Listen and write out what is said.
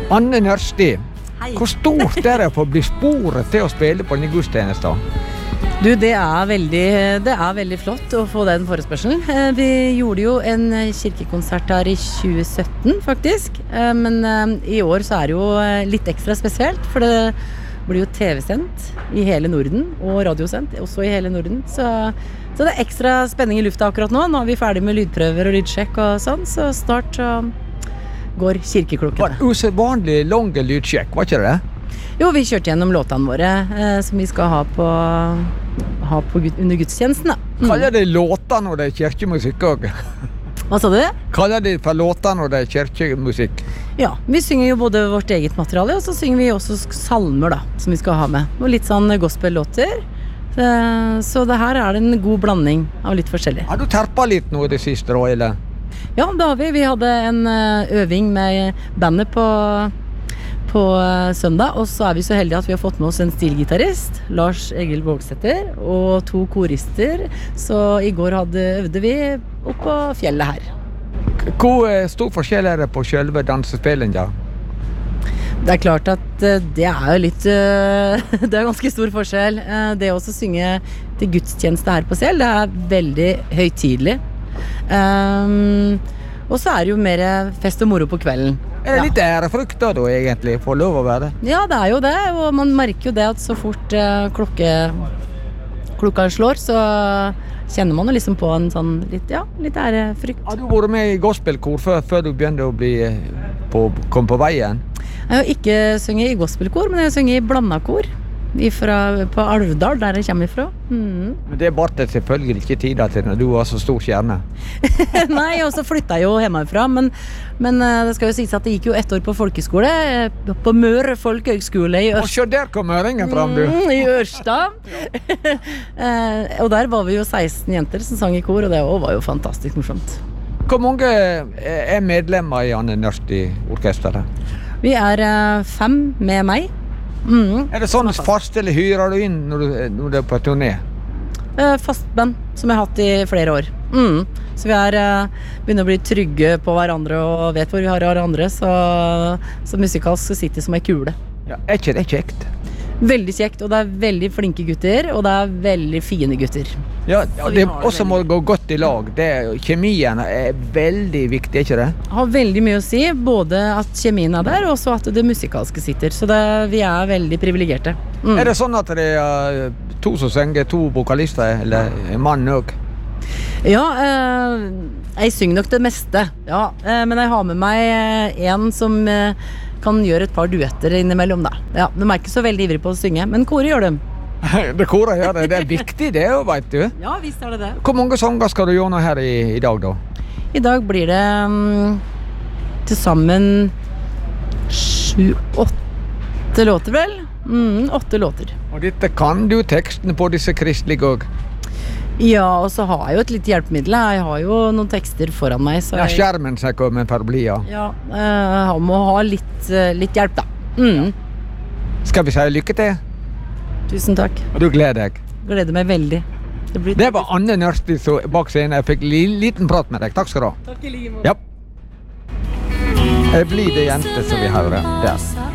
Anne Nørsti, Hei. hvor stort er det for å bli sporet til å spille på denne gudstjenesten? Du, det er veldig flott å få den forespørselen. Vi gjorde jo en kirkekonsert her i 2017 faktisk, men i år så er det jo litt ekstra spesielt, for det blir jo TV-sendt i hele Norden, og radiosendt også i hele Norden, så det er ekstra spenning i lufta akkurat nå. Nå er vi ferdig med lydprøver og lydsjekk og sånn, så snart går kirkeklokken. Usedvanlig lang lydsjekk, var ikke det? Jo, vi kjørte gjennom låtene våre, som vi skal ha på under gudstjenesten, da. Kaller de låter når det er kirkemusikk også? Hva sa du? Kaller de for låter når det er kirkemusikk? Ja, vi synger jo både vårt eget materiale, og så synger vi også salmer da, som vi skal ha med. Og litt sånn gospel-låter. Så det her er en god blanding av litt forskjellig. Har du terpet litt nå i det siste, da, eller? Ja, det har vi. Vi hadde en øving med bandet på søndag, og så er vi så heldige at vi har fått med oss en stilgitarist, Lars Egil Vågsæter, og 2 korister, så i går øvde vi opp på fjellet her. Hvor stor forskjell er det på selve dansespillingen? Det er klart at det er jo litt det er ganske stor forskjell. Det å synge til gudstjeneste her på Sel, det er veldig høytidelig. Og så er det jo mer fest og moro på kvelden. Er det litt ærefrykt da, egentlig, for lov å være det? Ja, det er jo det, og man merker jo det at så fort klokka slår, så kjenner man jo liksom på en sånn litt ærefrykt. Har du vært med i gospelkor før du begynte å komme på veien? Jeg har ikke sunget i gospelkor, men jeg har sunget i blandakor på Alvdal, der jeg kommer ifra. Men det bar det selvfølgelig ikke tid til når du var så stor stjerne. Nei, og så flyttet jeg jo hjemmefra, men det skal jo sies at det gikk jo 1 år på folkeskole, på Møre Folkehøgskole i Ørsta. Og så der kom øringen fram, du! I Ørsta. Og der var vi jo 16 jenter som sang i kor, og det var jo fantastisk morsomt. Hvor mange er medlemmer i Anne Nørsti-orkesteret? Vi er 5 med meg. Er det sånn fast, eller hyrer du inn når du er på turné? Fast band, som jeg har hatt i flere år. Så vi begynner å bli trygge på hverandre og vet hvor vi har hverandre, så musikalsk så sitter det som en kule. Ja, er ikke det kjekt? Veldig kjekt, og det er veldig flinke gutter, og det er veldig fine gutter. Ja, det også må gå godt i lag. Kjemien er veldig viktig, ikke det? Har veldig mye å si, både at kjemien er der, og også at det musikalske sitter. Så vi er veldig privilegerte. Er det sånn at det er 2 som synger, 2 vokalister, eller en mann også? Ja, jeg synger nok det meste, ja. Men jeg har med meg en som kan gjøre et par duetter innimellom da. Ja, de er ikke så veldig ivrige på å synge, men koret gjør dem. Det koret gjør det, det er viktig det jo, vet du. Ja, visst er det det. Hvor mange sanger skal du gjøre her i dag da? I dag blir det til sammen 7-8 låter vel? 8 låter. Og dette kan du teksten på disse kristelige også? Ja, og så har jeg jo et litt hjelpemiddel. Jeg har jo noen tekster foran meg. Så skjermen som kommer for å bli, ja. Ja, jeg må ha litt hjelp da. Ja. Skal vi si lykke til? Tusen takk. Og du gleder deg? Gleder meg veldig. Det var Anne Nørsti bak scenen. Jeg fikk liten prat med deg. Takk skal du ha. Takk i like måte. Ja. Jeg blir det jente som vi hører der.